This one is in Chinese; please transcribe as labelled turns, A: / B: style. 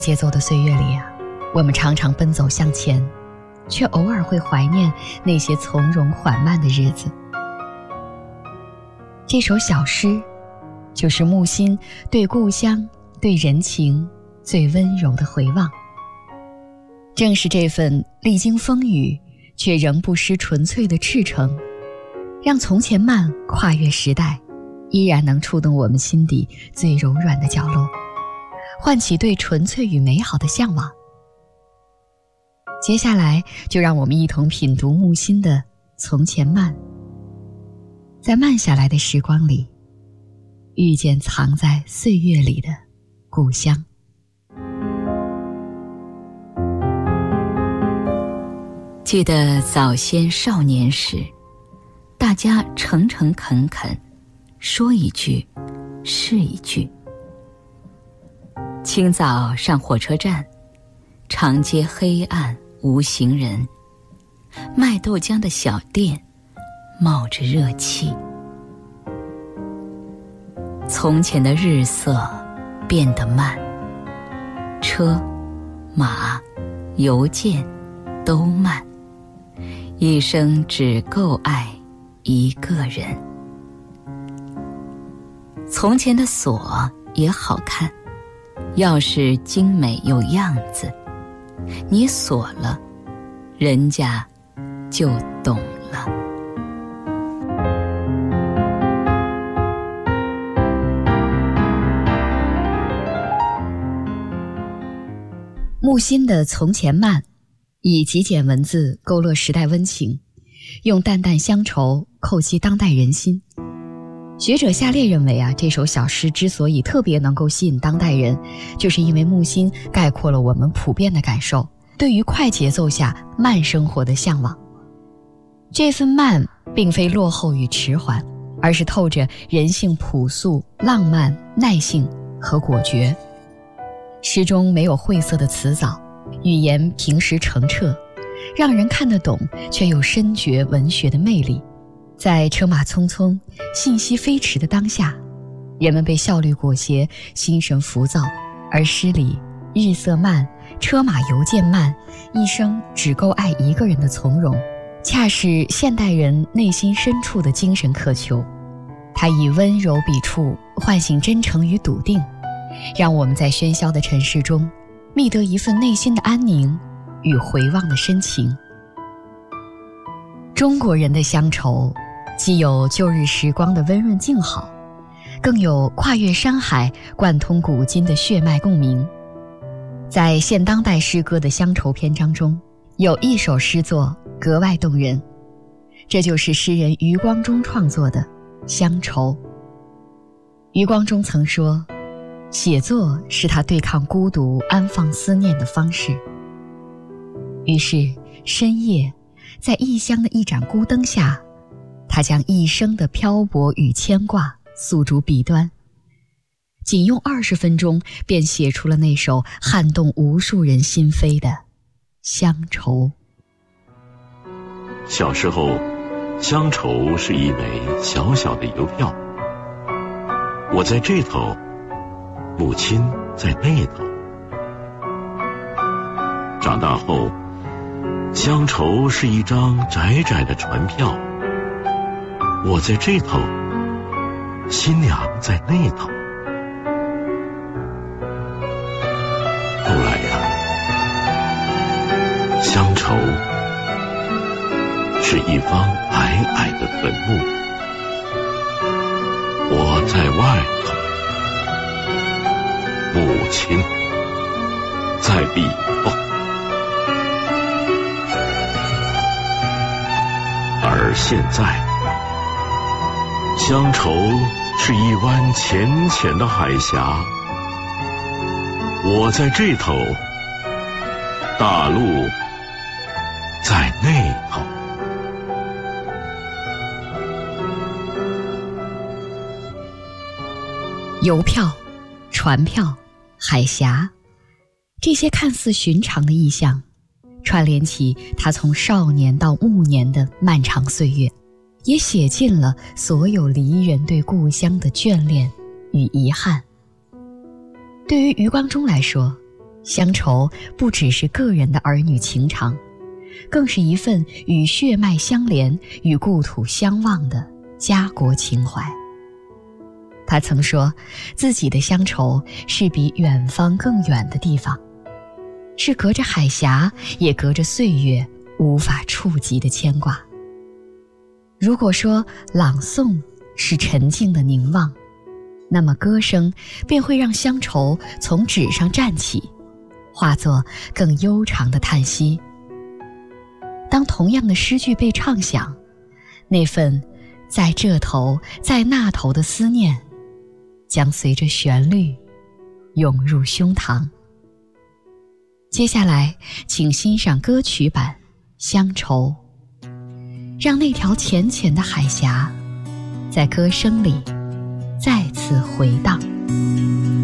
A: 节奏的岁月里啊，我们常常奔走向前，却偶尔会怀念那些从容缓慢的日子。这首小诗就是木心对故乡、对人情最温柔的回望。正是这份历经风雨却仍不失纯粹的赤诚，让从前慢跨越时代，依然能触动我们心底最柔软的角落，唤起对纯粹与美好的向往。接下来就让我们一同品读木心的《从前慢》，在慢下来的时光里，遇见藏在岁月里的故乡。
B: 记得早先少年时，大家诚诚恳恳，说一句是一句。清早上火车站，长街黑暗无行人，卖豆浆的小店冒着热气。从前的日色变得慢，车马邮件都慢，一生只够爱一个人。从前的锁也好看，钥匙精美有样子，你锁了，人家就懂了。
A: 木心的《从前慢》以极简文字勾勒时代温情，用淡淡乡愁叩击当代人心。学者夏烈认为啊，这首小诗之所以特别能够吸引当代人，就是因为木心概括了我们普遍的感受，对于快节奏下慢生活的向往。这份慢并非落后与迟缓，而是透着人性朴素、浪漫、耐性和果决。诗中没有晦涩的辞藻，语言平实澄澈，让人看得懂，却又深觉文学的魅力。在车马匆匆、信息飞驰的当下，人们被效率裹挟，心神浮躁，而诗里日色慢、车马邮件慢，一生只够爱一个人的从容，恰是现代人内心深处的精神渴求。它以温柔笔触唤醒真诚与笃定，让我们在喧嚣的尘世中觅得一份内心的安宁与回望的深情。中国人的乡愁既有旧日时光的温润静好，更有跨越山海、贯通古今的血脉共鸣。在现当代诗歌的乡愁篇章中，有一首诗作格外动人，这就是诗人余光中创作的《乡愁》。余光中曾说，写作是他对抗孤独、安放思念的方式。于是深夜，在异乡的一盏孤灯下，他将一生的漂泊与牵挂诉诸笔端，仅用20分钟便写出了那首撼动无数人心扉的《乡愁》。
C: 小时候，乡愁是一枚小小的邮票，我在这头，母亲在那头。长大后，乡愁是一张窄窄的船票，我在这头，新娘在那头。后来呀，乡愁是一方矮矮的坟墓，我在外头，母亲在里头。而现在，乡愁是一湾浅浅的海峡，我在这头，大陆在那头。
A: 邮票、船票、海峡，这些看似寻常的意象，串联起他从少年到暮年的漫长岁月，也写尽了所有离人对故乡的眷恋与遗憾。对于余光中来说， 乡愁不只是个人的儿女情长，更是一份与血脉相连、与故土相望的家国情怀。他曾说，自己的乡愁是比远方更远的地方，是隔着海峡，也隔着岁月无法触及的牵挂。如果说朗诵是沉静的凝望，那么歌声便会让乡愁从纸上站起，化作更悠长的叹息。当同样的诗句被唱响，那份在这头在那头的思念将随着旋律涌入胸膛。接下来请欣赏歌曲版《乡愁》，让那条浅浅的海峡在歌声里再次回荡。